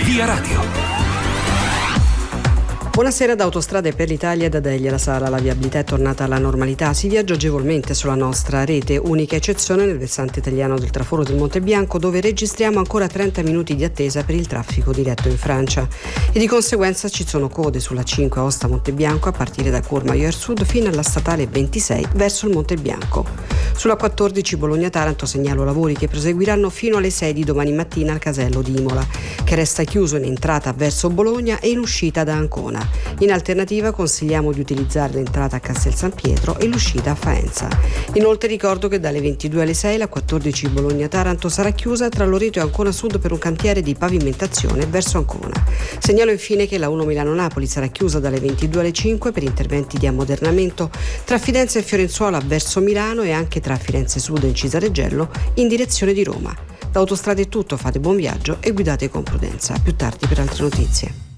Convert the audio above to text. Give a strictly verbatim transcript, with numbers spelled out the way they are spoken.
Via Radio. Buonasera da Autostrade per l'Italia e da Delia La Sala. La viabilità è tornata alla normalità. Si viaggia agevolmente sulla nostra rete, unica eccezione nel versante italiano del traforo del Monte Bianco, dove registriamo ancora trenta minuti di attesa per il traffico diretto in Francia. E di conseguenza ci sono code sulla cinque Aosta Monte Bianco a partire da Courmayeur Sud fino alla statale ventisei verso il Monte Bianco. Sulla quattordici Bologna-Taranto segnalo lavori che proseguiranno fino alle sei di domani mattina al casello di Imola, che resta chiuso in entrata verso Bologna e in uscita da Ancona. In alternativa consigliamo di utilizzare l'entrata a Castel San Pietro e l'uscita a Faenza. Inoltre ricordo che dalle ventidue alle sei la quattordici Bologna-Taranto sarà chiusa tra Loreto e Ancona Sud per un cantiere di pavimentazione verso Ancona. Segnalo infine che la uno Milano-Napoli sarà chiusa dalle ventidue alle cinque per interventi di ammodernamento tra Fidenza e Fiorenzuola verso Milano e anche tra Firenze Sud e Cisareggello in direzione di Roma. Da Autostrade è tutto, fate buon viaggio e guidate con prudenza. A più tardi per altre notizie.